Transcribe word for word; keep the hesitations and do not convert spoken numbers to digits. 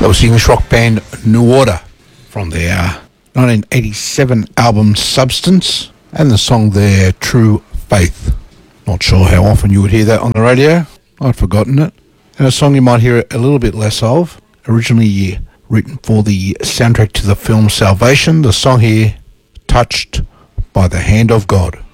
That was the English rock band New Order from their nineteen eighty-seven album Substance, and the song there, True Faith. Not sure how often you would hear that on the radio. I'd forgotten it. And a song you might hear a little bit less of, originally written for the soundtrack to the film Salvation. The song here, Touched by the Hand of God.